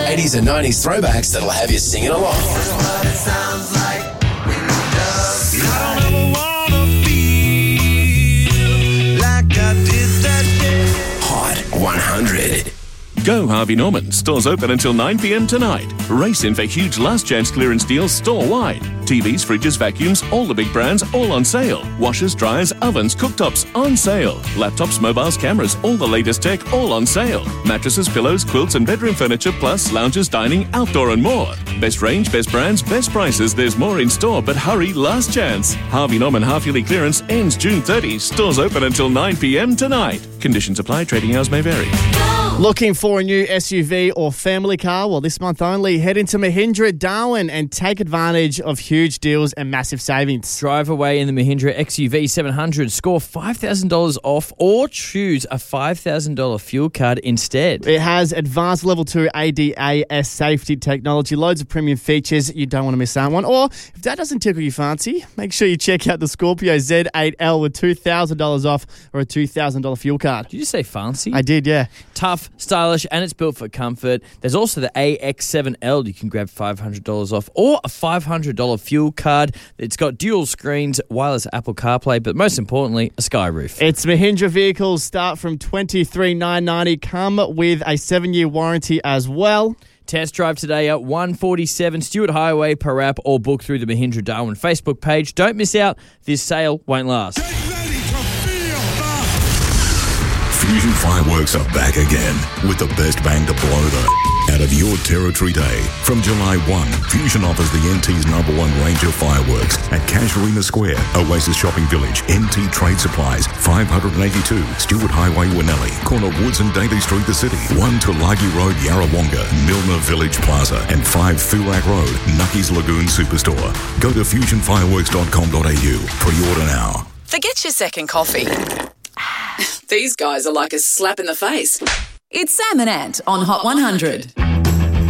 80s and 90s throwbacks that'll have you singing along. What it sounds like when you just I don't ever wanna feel like I did that day. Hot 100. Go Harvey Norman. Stores open until 9 p.m. tonight. Race in for huge last chance clearance deals store-wide. TVs, fridges, vacuums, all the big brands, all on sale. Washers, dryers, ovens, cooktops, on sale. Laptops, mobiles, cameras, all the latest tech, all on sale. Mattresses, pillows, quilts and bedroom furniture, plus lounges, dining, outdoor and more. Best range, best brands, best prices. There's more in store, but hurry, last chance. Harvey Norman half-yearly clearance ends June 30. Stores open until 9 p.m. tonight. Conditions apply. Trading hours may vary. Looking for a new SUV or family car? Well, this month only, head into Mahindra Darwin and take advantage of huge deals and massive savings. Drive away in the Mahindra XUV 700, score $5,000 off, or choose a $5,000 fuel card instead. It has advanced level 2 ADAS safety technology, loads of premium features. You don't want to miss that one. Or if that doesn't tickle your fancy, make sure you check out the Scorpio Z8L with $2,000 off or a $2,000 fuel card. Did you say fancy? I did, yeah. Tough, stylish, and it's built for comfort. There's also the AX7L. You can grab $500 off or a $500 fuel card. It's got dual screens, wireless Apple CarPlay, but most importantly, a sky roof. It's Mahindra vehicles start from $23,990, come with a 7-year warranty as well. Test drive today at 147 Stewart Highway, Parap, or book through the Mahindra Darwin Facebook page. Don't miss out. This sale won't last. Fusion Fireworks are back again with the best bang to blow the out of your territory day. From July 1, Fusion offers the NT's #1 range of fireworks at Casuarina Square, Oasis Shopping Village, NT Trade Supplies, 582 Stewart Highway, Winnelli, corner Woods and Daly Street, the city, 1 Tulagi Road, Yarrawonga, Milner Village Plaza, and 5 Thurak Road, Nucky's Lagoon Superstore. Go to fusionfireworks.com.au. Pre-order now. Forget your second coffee. These guys are like a slap in the face. It's Sam and Ant on Hot 100.